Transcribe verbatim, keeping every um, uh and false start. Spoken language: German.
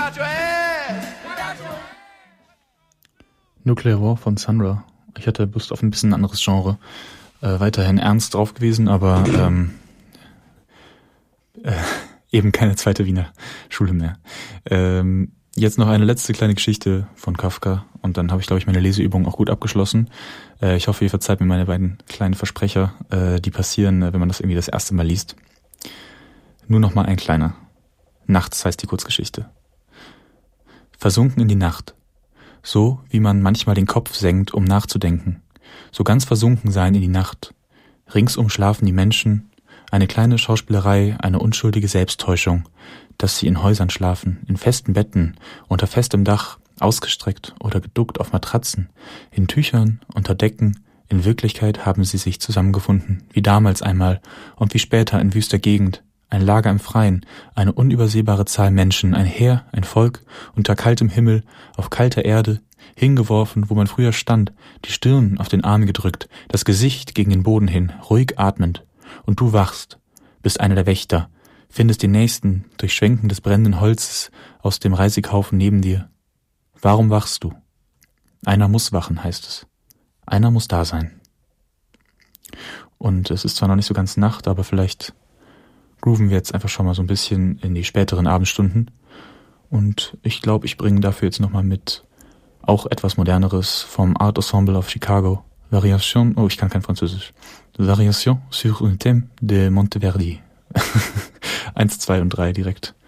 Nuclear War von Sun Ra. Ich hatte Lust auf ein bisschen anderes Genre. Äh, weiterhin ernst drauf gewesen, aber ähm, äh, eben keine zweite Wiener Schule mehr. Ähm, jetzt noch eine letzte kleine Geschichte von Kafka und dann habe ich, glaube ich, meine Leseübung auch gut abgeschlossen. Äh, ich hoffe, ihr verzeiht mir meine beiden kleinen Versprecher, äh, die passieren, äh, wenn man das irgendwie das erste Mal liest. Nur noch mal ein kleiner. Nachts heißt die Kurzgeschichte. Versunken in die Nacht. So, wie man manchmal den Kopf senkt, um nachzudenken. So ganz versunken sein in die Nacht. Ringsum schlafen die Menschen. Eine kleine Schauspielerei, eine unschuldige Selbsttäuschung, dass sie in Häusern schlafen, in festen Betten, unter festem Dach, ausgestreckt oder geduckt auf Matratzen, in Tüchern, unter Decken. In Wirklichkeit haben sie sich zusammengefunden, wie damals einmal und wie später in wüster Gegend. Ein Lager im Freien, eine unübersehbare Zahl Menschen, ein Heer, ein Volk, unter kaltem Himmel, auf kalter Erde, hingeworfen, wo man früher stand, die Stirn auf den Arm gedrückt, das Gesicht gegen den Boden hin, ruhig atmend. Und du wachst, bist einer der Wächter, findest den Nächsten durch Schwenken des brennenden Holzes aus dem Reisighaufen neben dir. Warum wachst du? Einer muss wachen, heißt es. Einer muss da sein. Und es ist zwar noch nicht so ganz Nacht, aber vielleicht grooven wir jetzt einfach schon mal so ein bisschen in die späteren Abendstunden. Und ich glaube, ich bringe dafür jetzt nochmal mit auch etwas Moderneres vom Art Ensemble of Chicago. Variation, oh, ich kann kein Französisch. Variation sur un thème de Monteverdi. Eins, zwei und drei direkt.